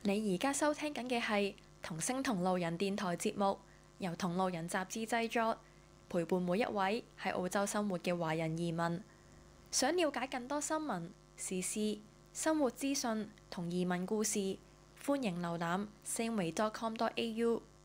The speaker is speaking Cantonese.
你而家收聽緊嘅係同聲同路人電台節目，由同路人雜誌製作，陪伴每一位喺澳洲生活嘅華人移民。想了解更多新聞、時事、生活資訊同移民故事，歡迎瀏覽 sameway.com.au。